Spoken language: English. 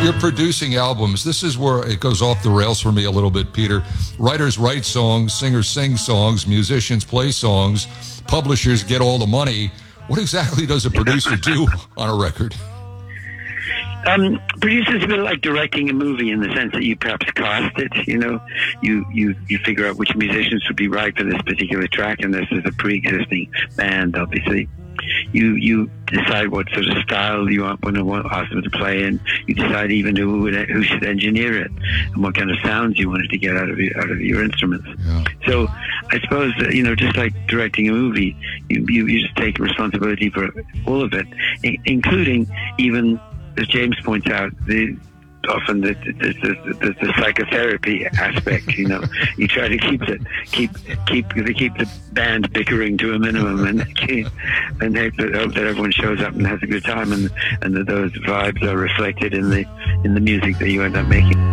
you're producing albums. This is where it goes off the rails for me a little bit, Peter. Writers write songs, singers sing songs, musicians play songs, publishers get all the money. What exactly does a producer do on a record? Producers a bit like directing a movie in the sense that you perhaps cast it. You figure out which musicians would be right for this particular track, and this is a pre-existing band, obviously. You decide what sort of style you want to ask them to play in. You decide even who should engineer it and what kind of sounds you wanted to get out of your instruments. Yeah. So I suppose just like directing a movie, you just take responsibility for all of it, including even, as James points out, often the psychotherapy aspect. You try to keep the band bickering to a minimum, and hope that everyone shows up and has a good time, and that those vibes are reflected in the music that you end up making.